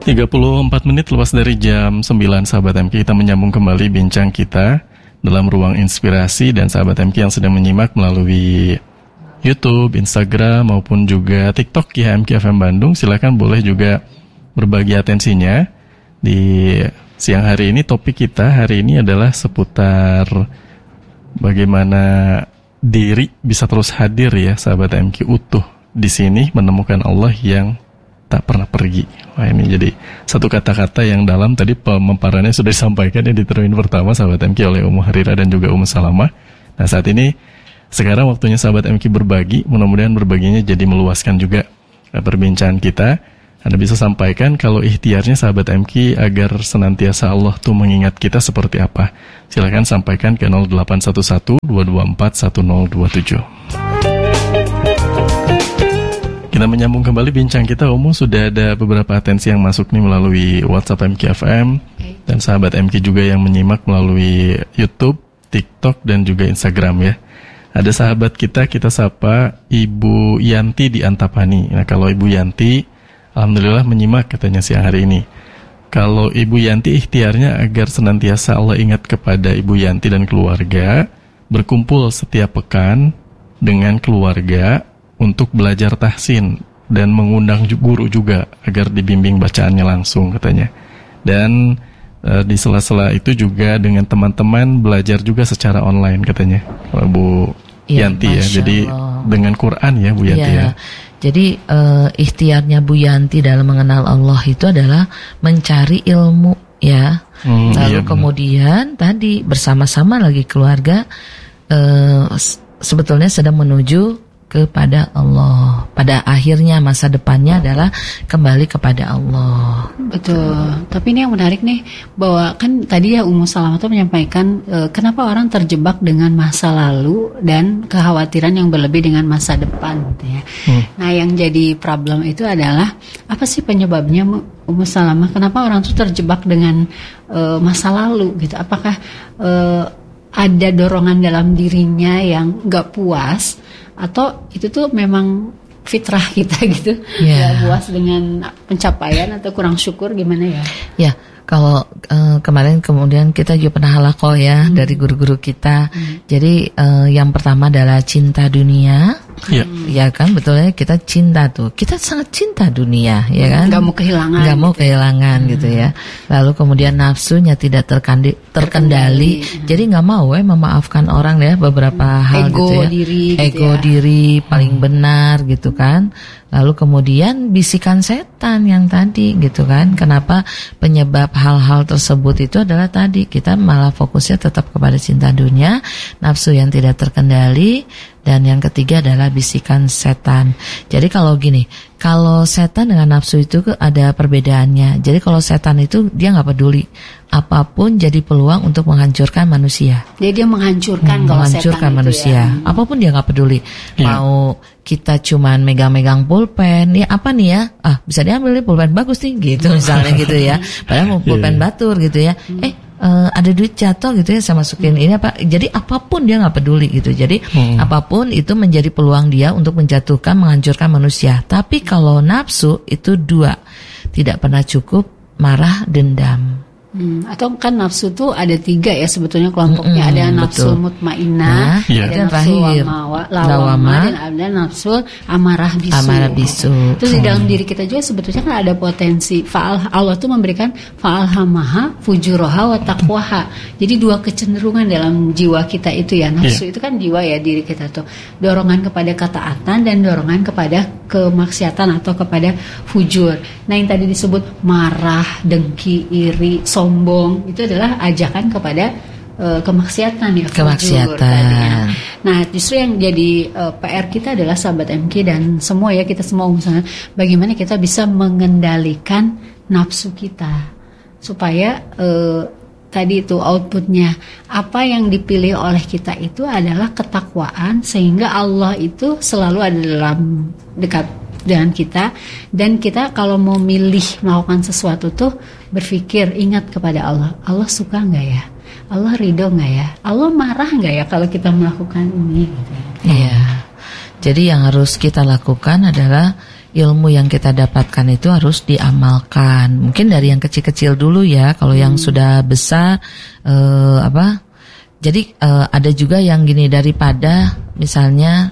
34 menit lepas dari jam 9, sahabat MK. Kita menyambung kembali bincang kita dalam ruang inspirasi. Dan sahabat MK yang sedang menyimak melalui YouTube, Instagram maupun juga TikTok ya MK FM Bandung, silakan boleh juga berbagi atensinya. Di siang hari ini topik kita hari ini adalah seputar bagaimana diri bisa terus hadir ya sahabat MK, utuh di sini menemukan Allah yang tak pernah pergi. Wah, ini jadi satu kata-kata yang dalam. Tadi pemaparannya sudah disampaikan ya di termin pertama sahabat MK oleh Ummu Harira dan juga Ummu Salamah. Nah saat ini sekarang waktunya sahabat MK berbagi. Mudah-mudahan berbaginya jadi meluaskan juga perbincangan kita. Anda bisa sampaikan kalau ikhtiarnya sahabat MK agar senantiasa Allah tuh mengingat kita seperti apa. Silakan sampaikan ke 0811 224 1027. Kita menyambung kembali bincang kita, Ummu. Sudah ada beberapa atensi yang masuk nih melalui WhatsApp MK FM. Dan sahabat MK juga yang menyimak melalui YouTube, TikTok, dan juga Instagram ya. Ada sahabat kita sapa Ibu Yanti di Antapani. Nah kalau Ibu Yanti, alhamdulillah menyimak katanya siang hari ini. Kalau Ibu Yanti ikhtiarnya agar senantiasa Allah ingat kepada Ibu Yanti dan keluarga, berkumpul setiap pekan dengan keluarga untuk belajar tahsin dan mengundang guru juga agar dibimbing bacaannya langsung katanya. Dan di sela-sela itu juga dengan teman-teman belajar juga secara online katanya Bu Yanti ya. Jadi dengan Quran ya Bu Yanti ya. Jadi ikhtiarnya Bu Yanti dalam mengenal Allah itu adalah mencari ilmu ya. Lalu kemudian tadi bersama-sama lagi keluarga sebetulnya sedang menuju kepada Allah. Pada akhirnya masa depannya adalah kembali kepada Allah. Betul. Tapi ini yang menarik nih, bahwa kan tadi ya Ummu Salamah tuh menyampaikan kenapa orang terjebak dengan masa lalu dan kekhawatiran yang berlebih dengan masa depan gitu ya. Nah yang jadi problem itu adalah apa sih penyebabnya Ummu Salamah? Kenapa orang tuh terjebak dengan masa lalu gitu? Apakah ada dorongan dalam dirinya yang gak puas, atau itu tuh memang fitrah kita gitu, gak puas dengan pencapaian atau kurang syukur, gimana ya? Ya, kalau kemarin kemudian kita juga pernah halaqah ya dari guru-guru kita. Jadi yang pertama adalah cinta dunia. Ya kan, betulnya kita cinta tuh. Kita sangat cinta dunia, ya kan? Gak mau kehilangan. Gak mau kehilangan gitu ya. Lalu kemudian nafsunya tidak terkendali. Jadi gak mau memaafkan orang ya beberapa hal ego gitu ya. Ego diri paling benar gitu kan. Lalu kemudian bisikan setan yang tadi gitu kan. Kenapa penyebab hal-hal tersebut itu adalah tadi kita malah fokusnya tetap kepada cinta dunia, nafsu yang tidak terkendali. Dan yang ketiga adalah bisikan setan. Jadi kalau gini, kalau setan dengan nafsu itu ada perbedaannya. Jadi kalau setan itu dia nggak peduli apapun jadi peluang untuk menghancurkan manusia. Jadi dia menghancurkan kalau menghancurkan setan manusia. Itu ya. Apapun dia nggak peduli. Mau kita cuman megang-megang pulpen, ya apa nih ya? Bisa diambil nih pulpen bagus nih, gitu misalnya gitu ya. Padahal mau pulpen batur gitu ya. Ada duit jatuh gitu ya, saya masukin ini apa. Jadi apapun dia nggak peduli gitu. Jadi apapun itu menjadi peluang dia untuk menjatuhkan, menghancurkan manusia. Tapi kalau nafsu itu dua, tidak pernah cukup, marah, dendam. Atau kan nafsu tuh ada 3 ya sebetulnya kelompoknya. Ada nafsu mutmainnah, ada nafsu lawamah, dan ada nafsu amarah bisu. Terus di dalam diri kita juga sebetulnya kan ada potensi Allah tuh memberikan fa'alhamaha fujuraha wa taqwaha. Jadi 2 kecenderungan dalam jiwa kita itu ya. Nafsu itu kan jiwa ya, diri kita tuh dorongan kepada ketaatan dan dorongan kepada kemaksiatan atau kepada fujur. Nah yang tadi disebut marah, dengki, iri, sombong, itu adalah ajakan kepada kemaksiatan ya, kemaksiatan. Nah justru yang jadi PR kita adalah sahabat MK dan semua ya, kita semua misalnya bagaimana kita bisa mengendalikan nafsu kita supaya tadi itu outputnya apa yang dipilih oleh kita itu adalah ketakwaan, sehingga Allah itu selalu ada dalam dekat dengan kita. Dan kita kalau mau milih melakukan sesuatu tuh berpikir, ingat kepada Allah. Allah suka nggak ya? Allah ridho nggak ya? Allah marah nggak ya kalau kita melakukan ini? Gitu. Iya. Jadi yang harus kita lakukan adalah ilmu yang kita dapatkan itu harus diamalkan. Mungkin dari yang kecil-kecil dulu ya. Kalau yang sudah besar jadi ada juga yang gini, daripada misalnya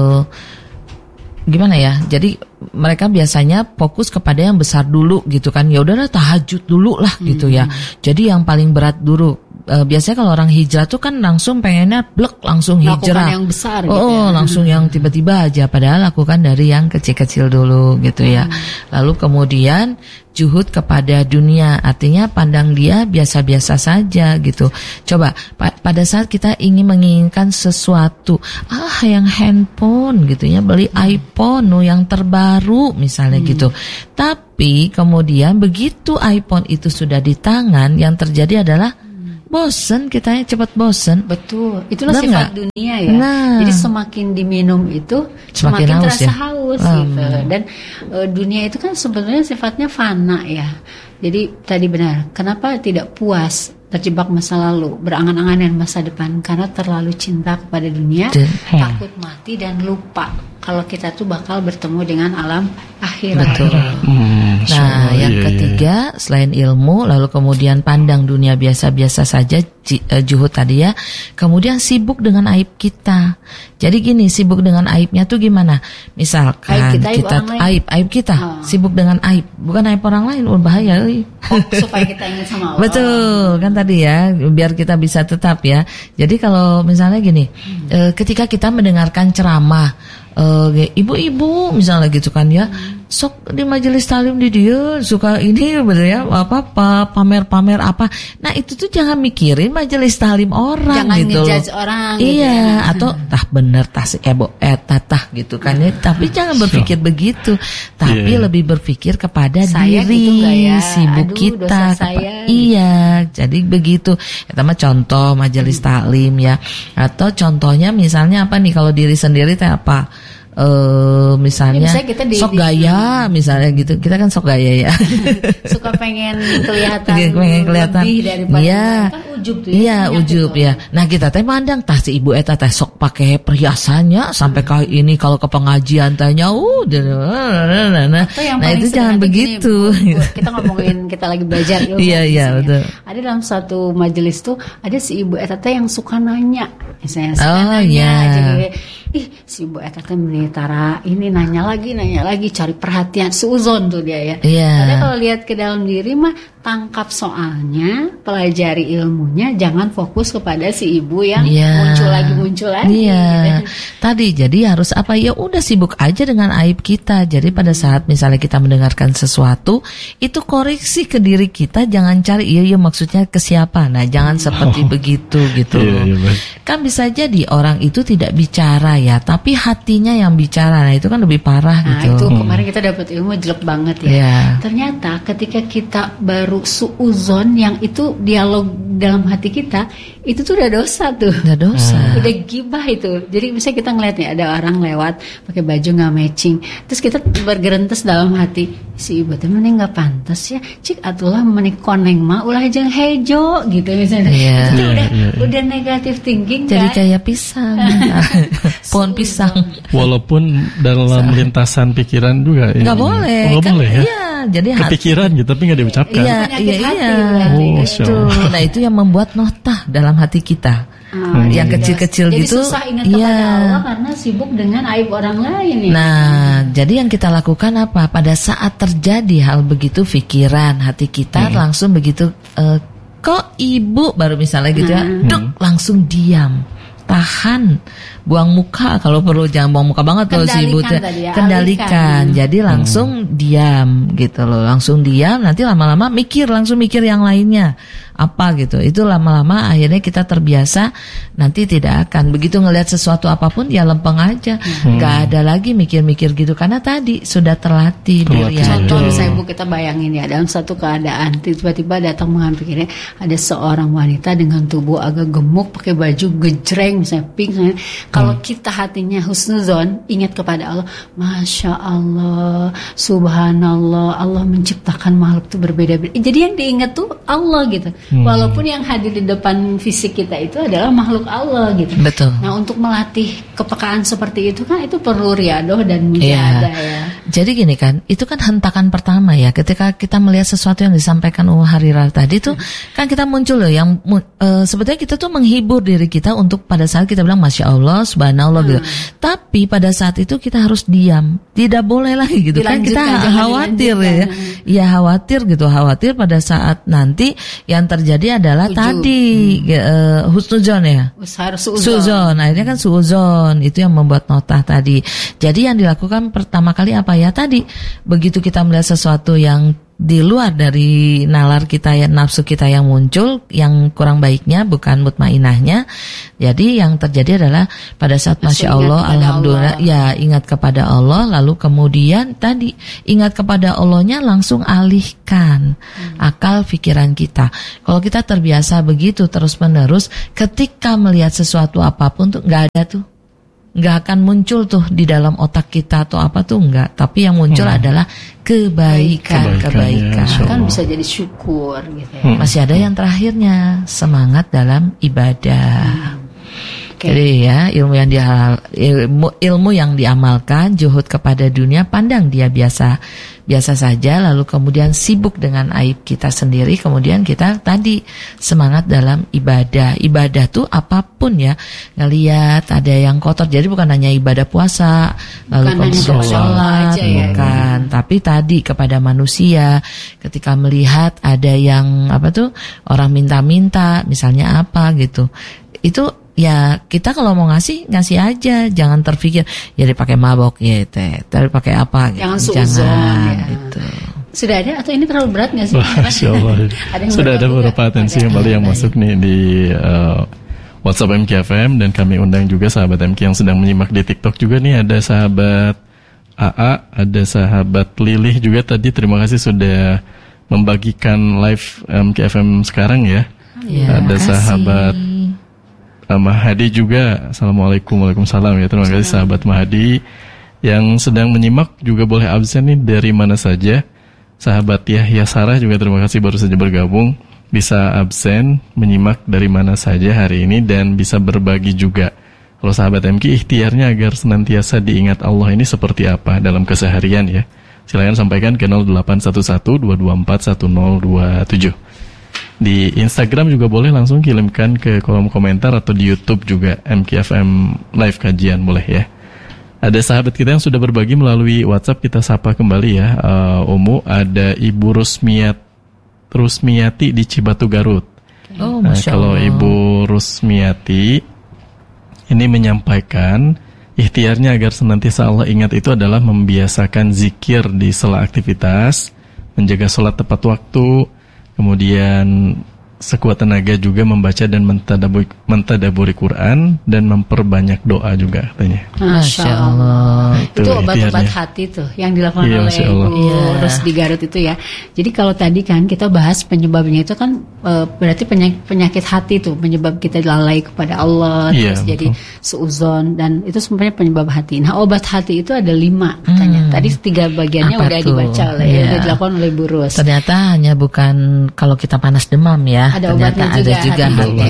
gimana ya? Jadi mereka biasanya fokus kepada yang besar dulu gitu kan. Ya udahlah tahajud dulu lah gitu ya. Jadi yang paling berat dulu. Biasanya kalau orang hijrah tuh kan langsung pengennya blek langsung hijrah. Lakukan yang besar gitu ya. Langsung yang tiba-tiba aja, padahal lakukan dari yang kecil-kecil dulu gitu ya. Lalu kemudian juhud kepada dunia, artinya pandang dia biasa-biasa saja gitu. Coba pada saat kita menginginkan sesuatu, yang handphone gitu ya, beli iPhone yang terbaru misalnya gitu. Tapi kemudian begitu iPhone itu sudah di tangan, yang terjadi adalah bosen, kitanya cepat bosen. Betul, itulah sifat dunia ya. Jadi semakin diminum itu semakin terasa haus gitu. Dan dunia itu kan sebetulnya sifatnya fana ya. Jadi tadi benar, kenapa tidak puas, terjebak masa lalu, berangan-angan masa depan, karena terlalu cinta kepada dunia, takut mati dan lupa kalau kita tuh bakal bertemu dengan alam akhirat. Betul. Nah, yang ketiga selain ilmu, lalu kemudian pandang dunia biasa-biasa saja, juhud tadi ya. Kemudian sibuk dengan aib kita. Jadi gini, sibuk dengan aibnya tuh gimana? Misalkan aib kita, sibuk dengan aib, bukan aib orang lain, bahaya. Supaya kita ingat sama Allah. Betul, kan tadi ya, biar kita bisa tetap ya. Jadi kalau misalnya gini, ketika kita mendengarkan ceramah, ibu-ibu misalnya gitu kan ya, sok di majelis talim di dia suka ini bener ya, apa pamer-pamer apa. Nah itu tuh jangan mikirin majelis talim orang, jangan gitu. Jangan ngejudge orang. Iya, gitu ya. Atau tah bener tah si ebo tatah gitu kan ya. Tapi jangan berpikir begitu, tapi lebih berpikir kepada saya diri, gitu ya? Sibuk kita. Iya, jadi begitu. Itu mah contoh majelis talim ya. Atau contohnya misalnya apa nih, kalau diri sendiri teh apa? Misalnya kita sok gaya misalnya gitu, kita kan sok gaya ya. Suka pengen kelihatan lebih daripada kan ujub tuh ya. Iya ujub ya. Nah kita teh mandang tah si ibu eta teh sok pakai perhiasannya sampai kayak ini, kalau ke pengajian tanya nah itu jangan begitu. Kita ngomongin kita lagi belajar ilmu. Iya betul. Ada dalam satu majelis tuh ada si ibu eta teh yang suka nanya, misalnya nanya jadi si ibu eta teh menitara ini nanya lagi cari perhatian, suuzon tuh dia ya. Padahal kalau lihat ke dalam diri mah tangkap soalnya, pelajari ilmunya, jangan fokus kepada si ibu yang muncul lagi. Gitu. Tadi jadi harus apa ya, udah sibuk aja dengan aib kita. Jadi pada saat misalnya kita mendengarkan sesuatu, itu koreksi ke diri kita, jangan cari iya maksudnya ke siapa. Nah jangan seperti begitu gitu. Kan bisa jadi orang itu tidak bicara ya, tapi hatinya yang bicara. Nah itu kan lebih parah gitu. Itu kemarin kita dapat ilmu jelek banget ya. Ternyata ketika kita baru suuzon, yang itu dialog dalam hati kita, itu tuh udah dosa tuh. Udah gibah itu. Jadi misalnya kita ngeliat nih ada orang lewat pakai baju nggak matching, terus kita bergerentes dalam hati, si ibu temen nggak pantas ya, cik atulah menik koneng mah ulah jeung hejo gitu misalnya. Itu udah negatif thinking. Jadi kayak pisang, pohon pisang. Walaupun dalam lintasan pikiran juga nggak boleh. Nggak boleh ya. Iya, jadi kepikiran gitu tapi nggak diucapkan. Iya. Nah itu yang membuat notah dalam hati kita. Yang kecil-kecil jadi gitu. Jadi susah ingat kepada Allah karena sibuk dengan aib orang lain ya. Nah, jadi yang kita lakukan apa? Pada saat terjadi hal begitu, pikiran hati kita langsung begitu, kok ibu baru misalnya gitu ya, langsung diam. Tahan, buang muka kalau perlu, jangan buang muka banget kalau si ibu kendalikan. Jadi langsung diam gitu loh, langsung diam. Nanti lama-lama langsung mikir yang lainnya apa gitu. Itu lama-lama akhirnya kita terbiasa, nanti tidak akan begitu ngelihat sesuatu apapun ya lempeng aja, nggak ada lagi mikir-mikir gitu karena tadi sudah terlatih. Contoh misalnya ibu, kita bayangin ya dalam satu keadaan tiba-tiba datang menghapikirnya ada seorang wanita dengan tubuh agak gemuk pakai baju gejreng misalnya pink. Kalau kita hatinya husnuzon, ingat kepada Allah, Masya Allah, Subhanallah, Allah menciptakan makhluk itu berbeda-beda. Jadi yang diingat tuh Allah gitu. Walaupun yang hadir di depan fisik kita itu adalah makhluk Allah gitu. Betul. Nah untuk melatih kepekaan seperti itu kan itu perlu riadoh dan mujahadah ya. Jadi gini kan, itu kan hentakan pertama ya. Ketika kita melihat sesuatu yang disampaikan Harirah tadi tuh, kan kita muncul loh yang sebetulnya kita tuh menghibur diri kita untuk pada saat kita bilang Masya Allah, Subhanallah gitu. Tapi pada saat itu kita harus diam, tidak boleh lagi gitu kan. Kita khawatir ya. Ya khawatir gitu, khawatir pada saat nanti yang terjadi adalah tadi husnuzon ya. Suuzon, akhirnya kan suuzon itu yang membuat notah tadi. Jadi yang dilakukan pertama kali apa ya tadi, begitu kita melihat sesuatu yang di luar dari nalar kita ya, nafsu kita yang muncul, yang kurang baiknya bukan mutmainahnya. Jadi yang terjadi adalah pada saat Masya Allah, Alhamdulillah, ya ingat kepada Allah, lalu kemudian tadi ingat kepada Allahnya langsung alihkan akal pikiran kita. Kalau kita terbiasa begitu terus menerus, ketika melihat sesuatu apapun tuh nggak ada tuh, nggak akan muncul tuh di dalam otak kita atau apa tuh enggak, tapi yang muncul adalah kebaikan. Kan bisa jadi syukur gitu ya. Masih ada yang terakhirnya, semangat dalam ibadah. Jadi ya ilmu yang diamalkan, juhud kepada dunia, pandang dia biasa saja, lalu kemudian sibuk dengan aib kita sendiri, kemudian kita tadi semangat dalam ibadah. Ibadah tuh apapun ya, ngelihat ada yang kotor, jadi bukan hanya ibadah puasa, lalu kemudian sholat, bukan, tapi tadi kepada manusia, ketika melihat ada yang orang minta-minta, misalnya apa gitu, itu ya kita kalau mau ngasih aja, jangan terpikir ya dipakai mabok ya tapi pakai apa gitu. Jangan ya. Gitu. Sudah ada atau ini terlalu berat nggak sih? Masya Allah. Sudah ada beberapa atensi kembali yang masuk nih di WhatsApp MKFM, dan kami undang juga sahabat MK yang sedang menyimak di TikTok juga nih. Ada sahabat AA, ada sahabat Lilih juga tadi. Terima kasih sudah membagikan live MKFM sekarang ya. Ada sahabat Mahadi juga. Assalamualaikum, waalaikumsalam ya. Terima kasih sahabat Mahadi yang sedang menyimak, juga boleh absen nih dari mana saja. Sahabat Yahya Sarah juga terima kasih baru saja bergabung, bisa absen menyimak dari mana saja hari ini dan bisa berbagi juga. Kalau sahabat MK ikhtiarnya agar senantiasa diingat Allah ini seperti apa dalam keseharian ya. Silakan sampaikan ke 0811-224-1027. Di Instagram juga boleh langsung kirimkan ke kolom komentar, atau di YouTube juga MKFM Live Kajian boleh ya. Ada sahabat kita yang sudah berbagi melalui WhatsApp, kita sapa kembali ya. Ada Ibu Rusmiati di Cibatu Garut. Kalau Ibu Rusmiati ini menyampaikan ikhtiarnya agar senantiasa Allah ingat itu adalah membiasakan zikir di sela aktivitas, menjaga sholat tepat waktu, kemudian sekuat tenaga juga membaca dan mentadaburi Quran, dan memperbanyak doa juga katanya. Masya Allah. Itu obat-obat hati tuh yang dilakukan oleh Ibu Rus di Garut itu ya. Jadi kalau tadi kan kita bahas penyebabnya itu kan berarti penyakit hati tuh, penyebab kita lalai kepada Allah, terus jadi suuzon, dan itu sebenarnya penyebab hati. Nah, obat hati itu ada 5 katanya. Tadi 3 bagiannya udah dibaca udah dilakukan oleh Ibu Rus. Ternyata hanya bukan kalau kita panas demam ya. Ada obatnya juga.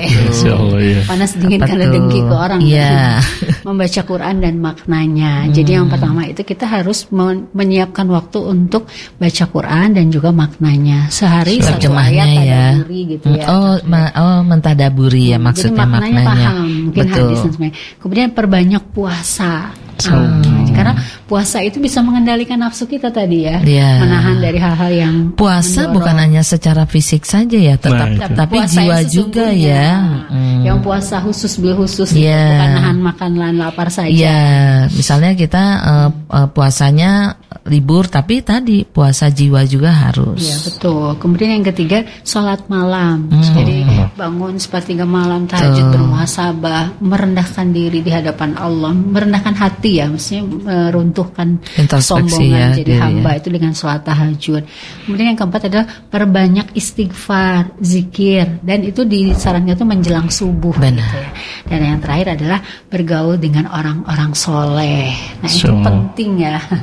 Panas dingin karena dengki ke orang. Membaca Quran dan maknanya. Jadi yang pertama itu kita harus menyiapkan waktu untuk baca Quran dan juga maknanya. Sehari 1 ayat tadaburi gitu ya. Mentadaburi ya maksudnya. Jadi maknanya paham. Mungkin hadis dan sebagainya. Kemudian perbanyak puasa. Karena puasa itu bisa mengendalikan nafsu kita tadi ya, menahan dari hal-hal yang puasa mendorong. Bukan hanya secara fisik saja ya, tapi jiwa juga ya. Yang puasa khusus bukan nahan makan lapar saja. Misalnya kita puasanya libur, tapi tadi puasa jiwa juga harus. Iya betul. Kemudian yang ketiga, sholat malam. Jadi bangun sepertiga malam, tahajud, bermuhasabah, merendahkan diri di hadapan Allah, merendahkan hati ya, maksudnya meruntuhkan kesombongan jadi hamba itu dengan sholat tahajud. Kemudian yang keempat adalah perbanyak istighfar, zikir, dan itu disarankan itu menjelang subuh. Gitu ya. Dan yang terakhir adalah bergaul dengan orang-orang soleh. Nah itu penting ya.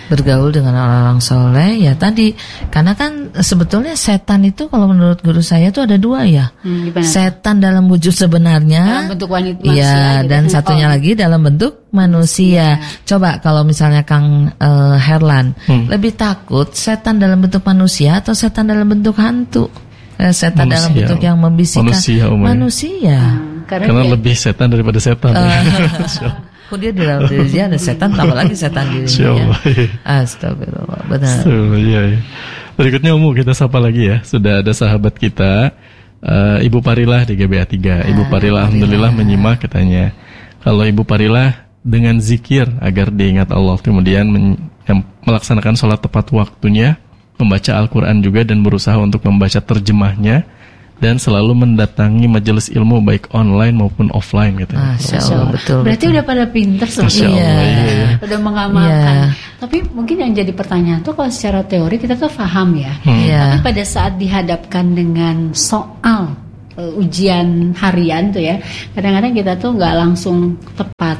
bergaul dengan orang-orang soleh ya tadi, karena kan sebetulnya setan itu kalau menurut guru saya itu ada dua ya, setan dalam wujud sebenarnya, dalam bentuk wanita manusia, ya, dan satunya lagi dalam bentuk manusia. Coba kalau misalnya Kang Herlan lebih takut setan dalam bentuk manusia atau setan dalam bentuk hantu? Setan dalam bentuk yang membisikkan manusia. Karena lebih setan daripada setan. Kok dia di dalam diri dia ada setan, tambah lagi setan dirinya. Astagfirullah, benar. Iya. Berikutnya kita sapa lagi ya. Sudah ada sahabat kita, Ibu Parilah di GBA 3. Ibu Parilah alhamdulillah menyimak katanya. Kalau Ibu Parilah dengan zikir agar diingat Allah, kemudian melaksanakan sholat tepat waktunya, membaca Al-Quran juga dan berusaha untuk membaca terjemahnya, dan selalu mendatangi majelis ilmu baik online maupun offline gitu. Masya Allah, betul. Berarti udah pada pinter sebenarnya, udah mengamalkan. Tapi mungkin yang jadi pertanyaan tuh kalau secara teori kita tuh paham ya. Tapi pada saat dihadapkan dengan soal ujian harian tuh ya, kadang-kadang kita tuh nggak langsung tepat.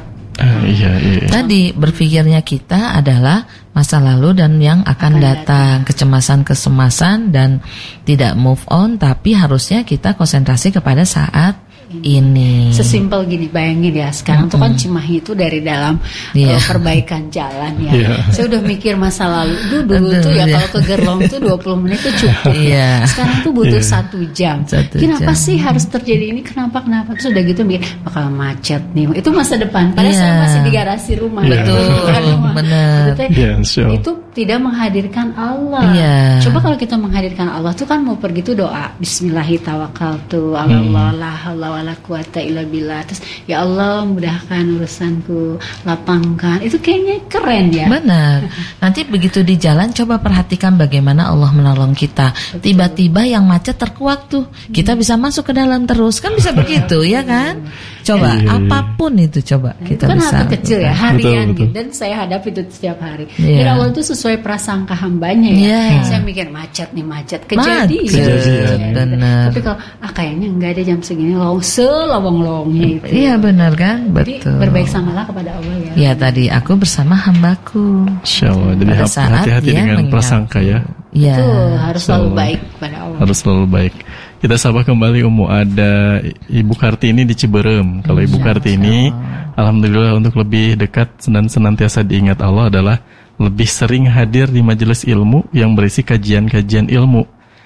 Tadi berpikirnya kita adalah masa lalu dan yang akan datang, kecemasan dan tidak move on, tapi harusnya kita konsentrasi kepada saat ini. Sesimpel gini, bayangin ya, sekarang tuh kan Cimahi itu dari dalam perbaikan jalan ya. Saya udah mikir masa lalu dulu tuh ya, kalau ke Gerlong tuh 20 menit tuh cukup. Sekarang tuh butuh 1 jam. Kenapa sih harus terjadi ini? Kenapa? Terus udah gitu mikir bakal macet nih. Itu masa depan. Padahal saya masih di garasi rumah. Betul, benar. Itu tidak menghadirkan Allah. Coba kalau kita menghadirkan Allah tuh kan mau pergi tuh doa Bismillahirrahmanirrahim, Allah la haula wala quwata illa billah. Terus ya Allah mudahkan urusanku, lapangkan. Itu kayaknya keren ya. Benar. Nanti begitu di jalan coba perhatikan bagaimana Allah menolong kita. Tiba-tiba yang macet terkuak tuh, kita bisa masuk ke dalam terus. Kan bisa begitu ya kan? Coba apapun itu coba kita itu kan bisa. Hal kecil ya, harian betul. Dan saya hadapi itu setiap hari. Dan Allah itu sesuai prasangka hambanya ya. Saya mikir macet kejadian. Benar. Tapi kalau kayaknya enggak ada jam segini selowong-lowongnya itu. Iya benar kan? Betul. Jadi berbaik samalah kepada Allah ya. Ya tadi aku bersama hambaku. Insyaallah. Jadi hati-hati dengan prasangka ya. Itu harus selalu baik kepada Allah. Harus selalu baik. Kita sapa kembali ada Ibu Kartini di Ciberem. Kalau Ibu Kartini, alhamdulillah untuk lebih dekat dan senantiasa diingat Allah adalah lebih sering hadir di majelis ilmu yang berisi kajian-kajian ilmu.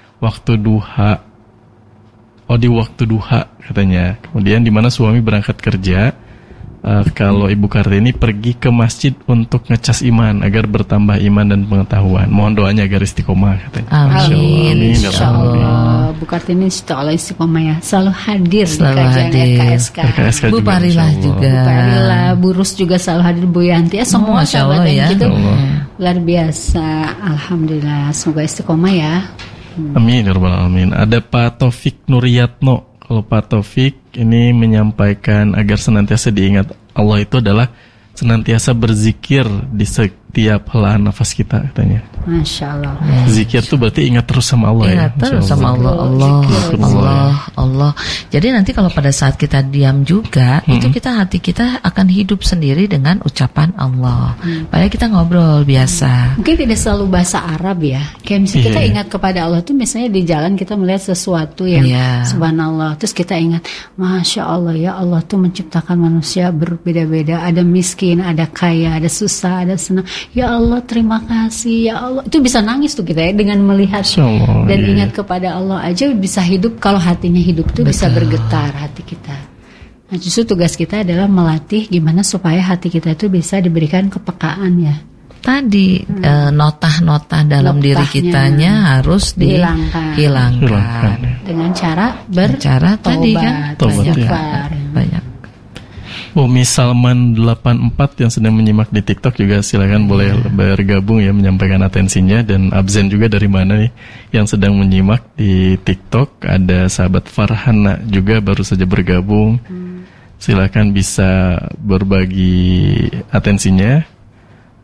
Di waktu duha katanya. Kemudian di mana suami berangkat kerja, kalau Ibu Kartini pergi ke masjid untuk ngecas iman agar bertambah iman dan pengetahuan. Mohon doanya agar istiqomah katanya. Amin. Insyaallah. Bu Kartini istiqomah ya. Selalu hadir di kajian RKSK. Bu Parilah juga. Bu Parilah, Bu Rus juga selalu hadir, Bu Yanti. Semua sahabat yang gitu luar biasa. Alhamdulillah. Semoga istiqomah ya. Amin ya rabbal alamin. Ada Pak Taufik Nuryatno. Kalau Pak Taufik ini menyampaikan agar senantiasa diingat Allah itu adalah senantiasa berzikir di setiap helaan nafas kita katanya. Masya Allah. Zikir tuh berarti ingat terus sama Allah. Ingat terus sama Allah. Jadi nanti kalau pada saat kita diam juga, itu hati kita akan hidup sendiri dengan ucapan Allah. Padahal kita ngobrol biasa. Mungkin tidak selalu bahasa Arab ya. Kayak misalnya kita ingat kepada Allah tuh misalnya di jalan kita melihat sesuatu yang subhanallah. Terus kita ingat, Masya Allah ya, Allah tuh menciptakan manusia berbeda-beda. Ada miskin, ada kaya, ada susah, ada senang. Ya Allah terima kasih ya Allah. Itu bisa nangis tuh kita ya dengan melihat dan ingat kepada Allah aja bisa hidup. Kalau hatinya hidup tuh bisa bergetar hati kita. Nah justru tugas kita adalah melatih gimana supaya hati kita itu bisa diberikan kepekaan ya. Tadi notah-notah dalam diri kitanya harus dihilangkan dengan cara tadi kan banyak. Umi Salman 84 yang sedang menyimak di TikTok juga silakan boleh bergabung ya, menyampaikan atensinya. Dan absen juga dari mana nih yang sedang menyimak di TikTok. Ada sahabat Farhana juga baru saja bergabung. Silakan bisa berbagi atensinya.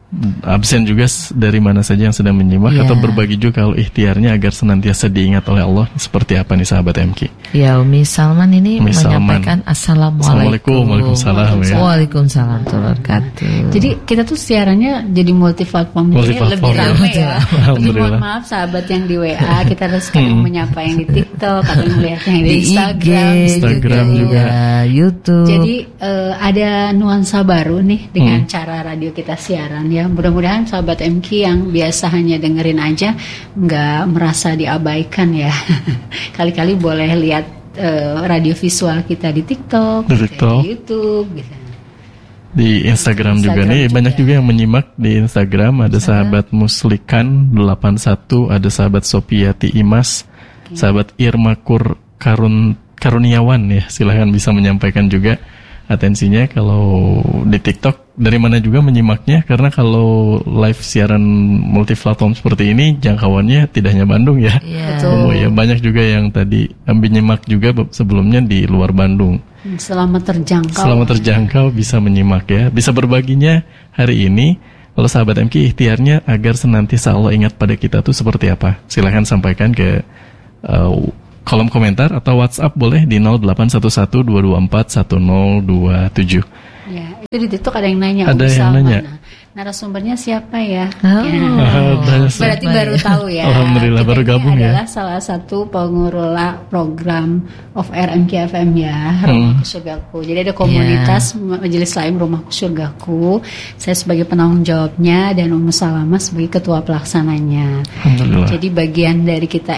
absen juga dari mana saja yang sedang menyimak, atau berbagi juga kalau ikhtiarnya agar senantiasa diingat oleh Allah, seperti apa nih sahabat MK? Ya, Umi Salman ini menyampaikan Assalamualaikum. Waalaikumsalam. Waalaikumsalam wabarakatuh. Jadi kita tuh siarannya jadi multiplatform, lebih ramai ya. Jadi mohon maaf sahabat yang di WA, kita harus kadang menyapa yang di TikTok, atau melihat yang di Instagram juga, YouTube. Jadi ada nuansa baru nih dengan cara radio kita siaran ya. Mudah-mudahan sahabat MK yang biasa hanya dengerin aja nggak merasa diabaikan ya. Kali-kali boleh lihat radio visual kita di TikTok, di YouTube gitu. Di Instagram juga nih banyak juga yang menyimak di Instagram. Ada sahabat Muslikan 81, ada sahabat Sopiati Imas, sahabat Irma Karuniawan ya. Silahkan bisa menyampaikan juga atensinya kalau di TikTok dari mana juga menyimaknya, karena kalau live siaran multiplatform seperti ini jangkauannya tidak hanya Bandung ya. Betul. Ya, banyak juga yang tadi menyimak juga sebelumnya di luar Bandung. Selama terjangkau bisa menyimak ya, bisa berbaginya hari ini. Kalau sahabat MK ikhtiarnya agar senantiasa Allah ingat pada kita tuh seperti apa? Silahkan sampaikan ke kolom komentar atau WhatsApp boleh di 0811-224-1027. Ya, itu di TikTok ada yang nanya. Ada yang nanya. Narasumbernya siapa ya? Berarti baru tahu ya. Alhamdulillah baru gabung ya. Adalah salah satu pengelola program of Air MK FM ya, Rumahku Surgaku. Jadi ada komunitas Majelis Salim Rumahku Surgaku. Saya sebagai penanggung jawabnya dan Ummu Salamah sebagai ketua pelaksananya. Jadi bagian dari kita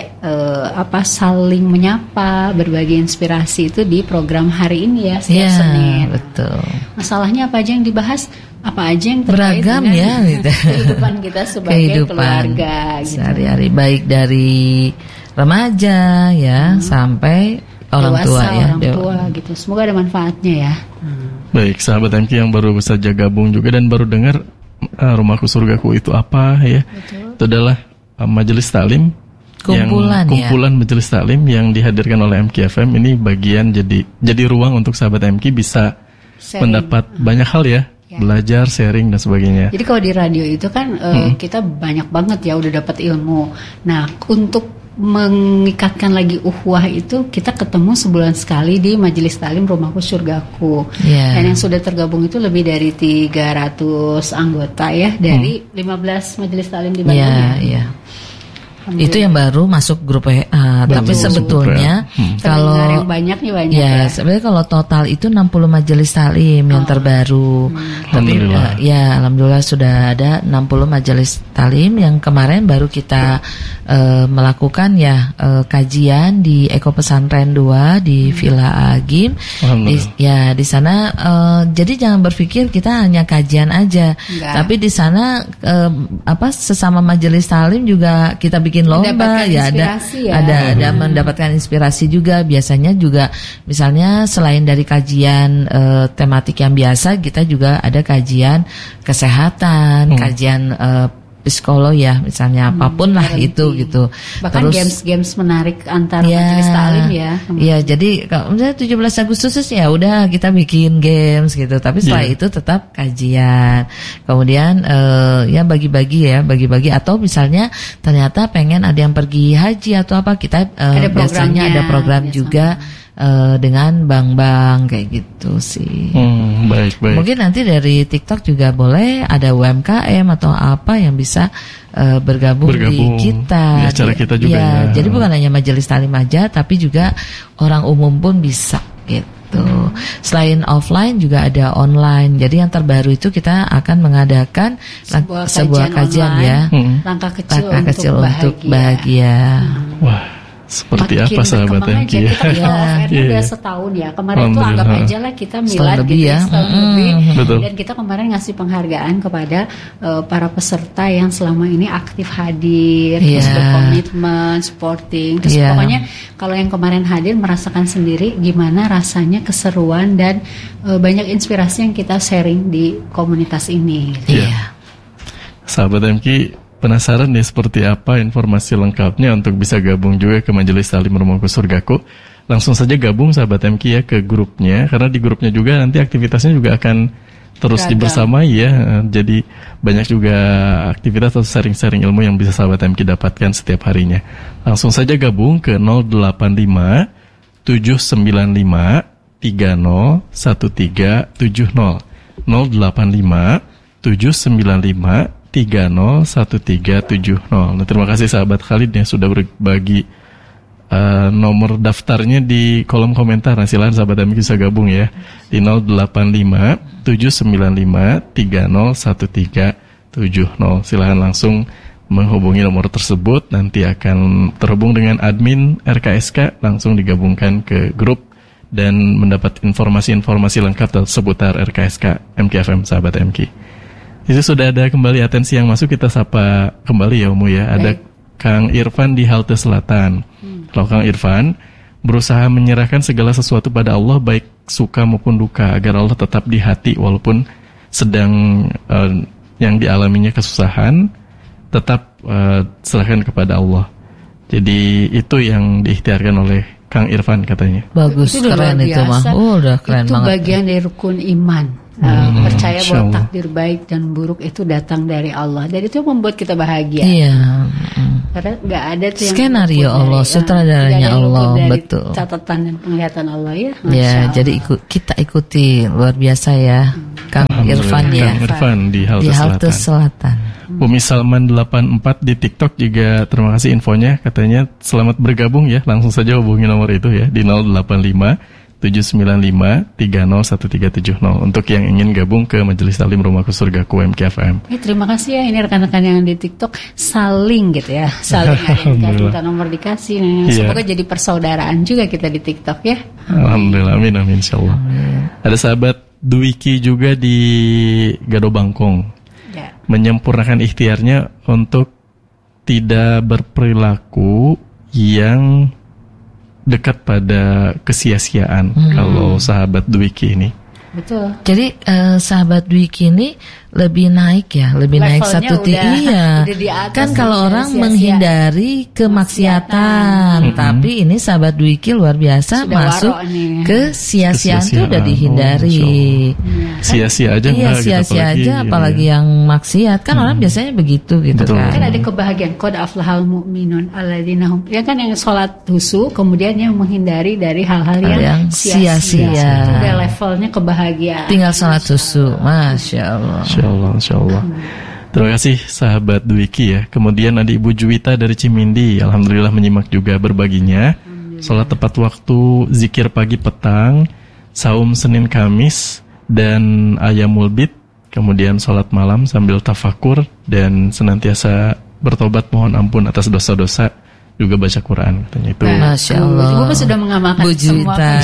saling menyapa, berbagi inspirasi itu di program hari ini ya, setiap Senin. Betul. Masalahnya apa aja yang dibahas? Apa aja yang terkait beragam dengan gitu. kehidupan kita sebagai keluarga gitu. Sehari-hari, baik dari remaja ya sampai orang tua gitu. Semoga ada manfaatnya ya. Baik, sahabat MK yang baru saja gabung juga dan baru dengar Rumahku Surgaku itu apa ya? Betul. Itu adalah majelis taklim, kumpulan majelis taklim yang dihadirkan oleh MK FM. Ini bagian jadi ruang untuk sahabat MK bisa mendapat banyak hal ya. Belajar, sharing dan sebagainya. Jadi kalau di radio itu kan kita banyak banget ya udah dapat ilmu. Nah, untuk mengikatkan lagi ukhuwah itu kita ketemu sebulan sekali di Majelis Taklim Rumahku Surgaku. Dan yang sudah tergabung itu lebih dari 300 anggota ya dari 15 Majelis Taklim di Bandung ya. Itu yang baru masuk grup WA. Tapi sebetulnya kalau yang banyak ya. Sebenarnya kalau total itu 60 majelis taklim yang terbaru. Tapi alhamdulillah sudah ada 60 majelis taklim yang kemarin baru kita melakukan kajian di Eko Pesantren 2 di Villa Agim. Di sana jadi jangan berpikir kita hanya kajian aja. Tapi di sana sesama majelis taklim juga kita bikin lomba ada mendapatkan inspirasi juga. Biasanya juga misalnya selain dari kajian tematik yang biasa, kita juga ada kajian kesehatan, kajian psikolog ya, misalnya apapun lah itu gitu. Bahkan games-games menarik antar majelis taklim ya. Iya, jadi kalau misalnya 17 Agustus ya udah kita bikin games gitu. Tapi setelah itu tetap kajian. Kemudian bagi-bagi atau misalnya ternyata pengen ada yang pergi haji atau apa, kita biasanya ada program juga dengan bank-bank kayak gitu sih. Baik. Mungkin nanti dari TikTok juga boleh ada UMKM atau apa yang bisa bergabung di kita. Di acara kita juga. Ya. Jadi bukan hanya majelis taklim aja, tapi juga orang umum pun bisa gitu. Selain offline juga ada online. Jadi yang terbaru itu kita akan mengadakan sebuah kajian ya. Langkah kecil untuk bahagia. Wah. Seperti apa sahabat MK ya? Kita udah setahun ya. Kemarin tuh anggap aja lah kita milad gitu ya, setahun lebih. Dan kita kemarin ngasih penghargaan kepada para peserta yang selama ini aktif hadir, terus berkomitmen, supporting. Terus pokoknya kalau yang kemarin hadir merasakan sendiri gimana rasanya keseruan dan banyak inspirasi yang kita sharing di komunitas ini. Sahabat MK penasaran nih seperti apa informasi lengkapnya untuk bisa gabung juga ke Majelis Taklim Rumahku Surgaku. Langsung saja gabung sahabat MK ya ke grupnya, karena di grupnya juga nanti aktivitasnya juga akan terus dibersamai ya. Jadi banyak juga aktivitas atau sharing-sharing ilmu yang bisa sahabat MK dapatkan setiap harinya. Langsung saja gabung ke 085 795 301370 085 795 301370. Nah, terima kasih sahabat Khalid yang sudah berbagi nomor daftarnya di kolom komentar. Nah, silakan sahabat MK bisa gabung ya di 085 795 301370. Silakan langsung menghubungi nomor tersebut, nanti akan terhubung dengan admin RKSK, langsung digabungkan ke grup dan mendapat informasi-informasi lengkap seputar RKSK MKFM sahabat MK. Itu sudah ada kembali atensi yang masuk, kita sapa kembali ya Umu ya. Ada Kang Irfan di Halte Selatan. Kalau Kang Irfan berusaha menyerahkan segala sesuatu pada Allah, baik suka maupun duka, agar Allah tetap di hati walaupun sedang yang dialaminya kesusahan, tetap serahkan kepada Allah. Jadi itu yang diikhtiarkan oleh Kang Irfan katanya. Bagus, itu keren itu mah. Udah keren itu banget. Itu bagian dari rukun iman. Percaya bahwa takdir baik dan buruk itu datang dari Allah, dan itu membuat kita bahagia. Iya. Karena nggak ada tuh yang skenario Allah, sutradaranya Allah, betul. Catatan dan penglihatan Allah ya. Ya, jadi kita ikuti, luar biasa ya, Kang Irfan ya. Kang Irfan di Halte Selatan. Umi Salman 84 di TikTok juga terima kasih infonya, katanya selamat bergabung ya, langsung saja hubungi nomor itu ya di 085 795 301370 untuk yang ingin gabung ke Majelis Taklim Rumahku Surgaku MKFM. Terima kasih ya, ini rekan-rekan yang di TikTok saling gitu ya, saling minta nomor dikasih. Semoga jadi persaudaraan juga kita di TikTok ya. Alhamdulillah, amin insyaallah. Ada sahabat Dwiki juga di Gado Bangkong menyempurnakan ikhtiarnya untuk tidak berperilaku yang dekat pada kesia-siaan. Kalau sahabat Dwiki ini. Betul. Jadi sahabat Dwiki ini lebih naik ya, lebih naik satu iya. Kan kalau orang menghindari kemaksiatan, tapi ini sahabat Dwiki luar biasa sudah masuk ke sia-siaan itu udah dihindari. Sia-sia aja iya, sia-sia aja apalagi yang maksiat. Kan orang biasanya begitu gitu. Betul. Kan ada kebahagiaan qad aflahal mu'minun alladzina hum. Ya kan yang salat husu, kemudian yang menghindari dari hal-hal yang sia-sia. Udah levelnya kebahagiaan. Tinggal salat husu. Masya Allah. Insya Allah. Terima kasih sahabat Dwiki ya. Kemudian ada Ibu Juwita dari Cimindi, alhamdulillah menyimak juga berbaginya. Sholat tepat waktu, zikir pagi petang, saum Senin Kamis, dan ayamul bid. Kemudian sholat malam sambil tafakur dan senantiasa bertobat mohon ampun atas dosa-dosa, juga baca Quran katanya itu. Masya Allah. Ibu sudah mengamalkan Bu Juwita,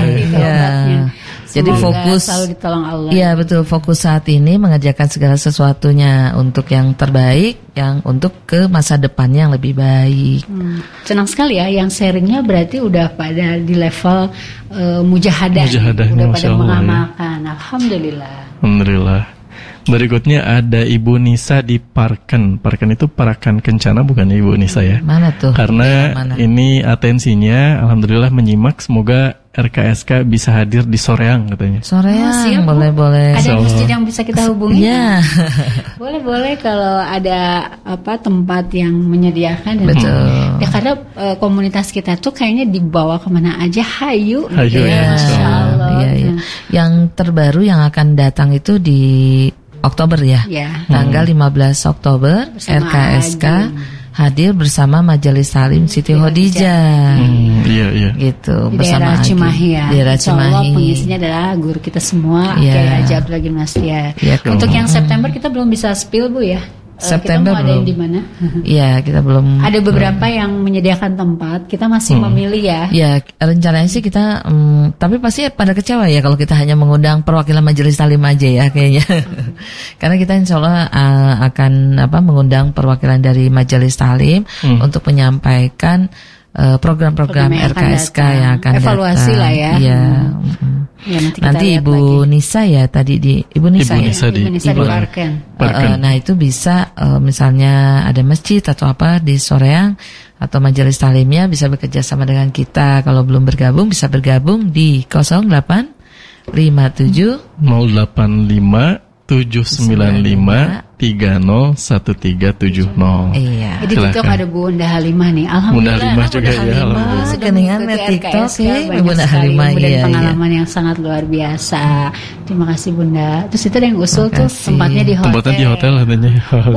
ya. Jadi fokus selalu ditolong Allah. Iya betul, fokus saat ini mengerjakan segala sesuatunya untuk yang terbaik, yang untuk ke masa depannya yang lebih baik. Senang sekali ya, yang sharingnya berarti udah pada di level mujahadah, udah pada mengamalkan. Ya. Alhamdulillah. Berikutnya ada Ibu Nisa di Parken. Parken itu Parakan Kencana bukan Ibu Nisa ya? Mana tuh? Karena ini atensinya alhamdulillah menyimak, semoga RKSK bisa hadir di Soreang katanya. Soreang, boleh-boleh. Ada masjid yang bisa kita hubungi? Iya. Boleh-boleh kalau ada tempat yang menyediakan. Betul. Ya karena komunitas kita tuh kayaknya dibawa kemana aja, hayu ya. Insyaallah. Iya. Yang terbaru yang akan datang itu di Oktober ya. Tanggal 15 Oktober RKSK hadir bersama Majelis Taklim Siti Khadijah. Iya. Gitu, di bersama daerah Cimahi ya. Daerah Cimahi. Pengisinya adalah guru kita semua, Kiai Haji Abdul Ghani Mastiar. Untuk yang September kita belum bisa spill Bu ya. September kita mau ada yang di mana? Iya, kita belum. Ada beberapa yang menyediakan tempat, kita masih memilih ya. Ya, rencananya sih kita, tapi pasti pada kecewa ya kalau kita hanya mengundang perwakilan Majelis Taklim aja ya kayaknya. Karena kita insya Allah akan mengundang perwakilan dari Majelis Taklim untuk menyampaikan program-program RKSK yang akan evaluasi datang. Lah ya. Iya. Nanti Ibu Nisa ya tadi di Ibu Nisa di Parken. Nah itu bisa misalnya ada masjid atau apa di Soreang atau Majelis Taklimnya bisa bekerja sama dengan kita. Kalau belum bergabung bisa bergabung di 08 57 085 795 301370. Iya. Jadi TikTok ada Bunda Halimah nih. Alhamdulillah. Bunda Halimah juga ya. Geningan TikTok ya. Bunda Halimah ya. Pengalaman yang sangat luar biasa. Terima kasih Bunda. Terus itu ada yang usul tuh tempatnya di hotel. Tempatnya di hotel katanya.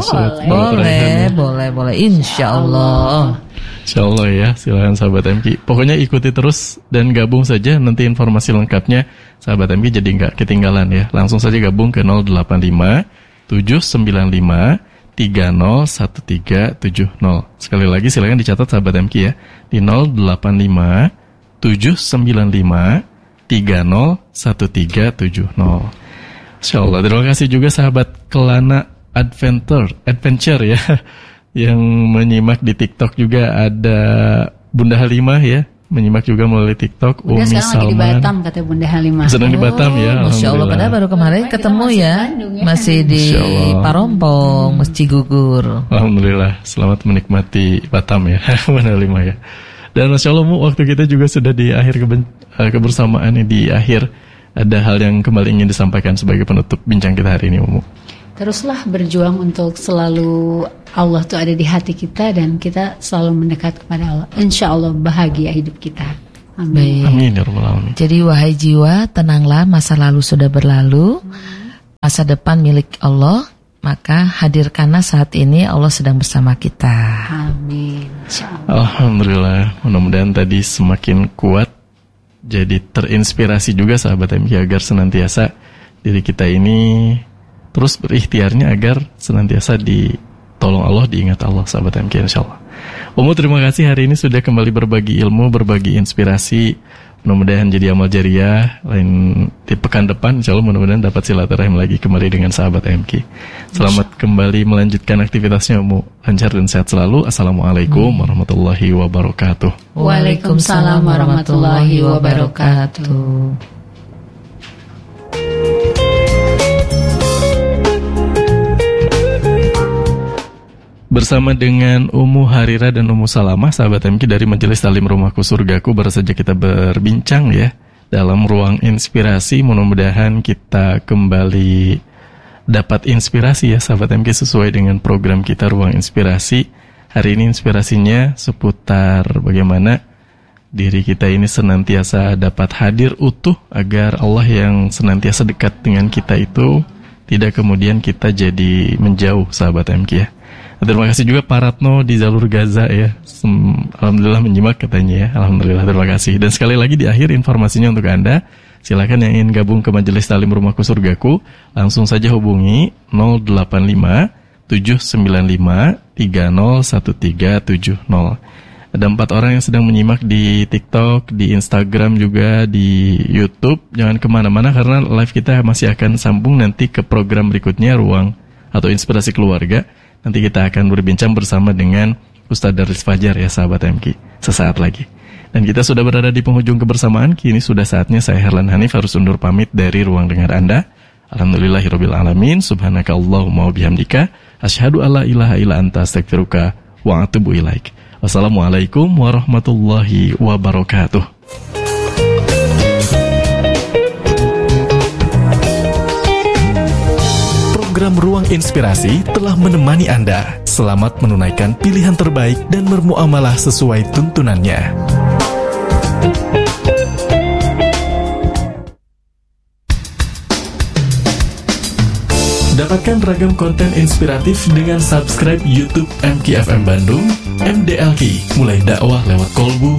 Boleh. Insya Allah. Insya Allah ya, silakan sahabat MK. Pokoknya ikuti terus dan gabung saja, nanti informasi lengkapnya sahabat MK jadi nggak ketinggalan ya. Langsung saja gabung ke 085 795 301370. Sekali lagi silakan dicatat sahabat MK ya, di 085 795 301370. Insya Allah. Terima kasih juga sahabat Kelana Adventure ya, yang menyimak di TikTok juga ada Bunda Halimah ya, menyimak juga melalui TikTok. Umi Salman lagi di Batam katanya Bunda Halimah. Sedang di Batam ya. Masya Allah, padahal baru kemarin ketemu ya, masih di Parompong, Masjid Gugur. Alhamdulillah, selamat menikmati Batam ya, Bunda Halimah ya. Dan Masya Allah, waktu kita juga sudah di akhir kebersamaan ini, di akhir. Ada hal yang kembali ingin disampaikan sebagai penutup bincang kita hari ini, Umu. Teruslah berjuang untuk selalu Allah tuh ada di hati kita dan kita selalu mendekat kepada Allah. Insya Allah bahagia hidup kita. Amin. Amin ya Rabbal Alamin. Jadi wahai jiwa, tenanglah, masa lalu sudah berlalu, masa depan milik Allah. Maka hadirkanlah saat ini, Allah sedang bersama kita. Amin. Alhamdulillah. Mudah-mudahan tadi semakin kuat, jadi terinspirasi juga sahabat MK agar senantiasa diri kita ini terus berikhtiarnya agar senantiasa ditolong Allah, diingat Allah sahabat MK insyaallah. Umu terima kasih hari ini sudah kembali berbagi ilmu, berbagi inspirasi. Mudah-mudahan jadi amal jariah. Lain di pekan depan insyaallah mudah-mudahan dapat silaturahim lagi kembali dengan sahabat MK. Selamat kembali melanjutkan aktivitasnya Umu. Lancar dan sehat selalu. Assalamualaikum warahmatullahi wabarakatuh. Waalaikumsalam warahmatullahi wabarakatuh. Bersama dengan Ummu Harira dan Ummu Salamah, sahabat MK dari Majelis Talim Rumahku Surgaku, baru saja kita berbincang ya dalam ruang inspirasi. Mudah-mudahan kita kembali dapat inspirasi ya sahabat MK sesuai dengan program kita Ruang Inspirasi. Hari ini inspirasinya seputar bagaimana diri kita ini senantiasa dapat hadir utuh agar Allah yang senantiasa dekat dengan kita itu tidak kemudian kita jadi menjauh sahabat MK ya. Terima kasih juga Pak Ratno di jalur Gaza ya. Alhamdulillah menyimak katanya ya. Alhamdulillah, terima kasih. Dan sekali lagi di akhir informasinya untuk Anda, silakan yang ingin gabung ke Majelis Talim Rumahku Surgaku, langsung saja hubungi 085 795 301370. Ada 4 orang yang sedang menyimak di TikTok, di Instagram juga, di YouTube. Jangan kemana-mana karena live kita masih akan sambung nanti ke program berikutnya, Ruang atau Inspirasi Keluarga. Nanti kita akan berbincang bersama dengan Ustadz Darlis Fajar ya sahabat MK sesaat lagi. Dan kita sudah berada di penghujung kebersamaan. Kini sudah saatnya saya Herlan Hanif harus undur pamit dari ruang dengar Anda. Alhamdulillahirabbil alamin. Subhanaka Allahumma wa bihamdika asyhadu alla ilaha illa anta astaghfiruka wa atubu ilaik. Wassalamualaikum warahmatullahi wabarakatuh. Program Ruang Inspirasi telah menemani Anda. Selamat menunaikan pilihan terbaik dan bermuamalah sesuai tuntunannya. Dapatkan ragam konten inspiratif dengan subscribe YouTube MKFM Bandung, MDLK, mulai dakwah lewat kolbu,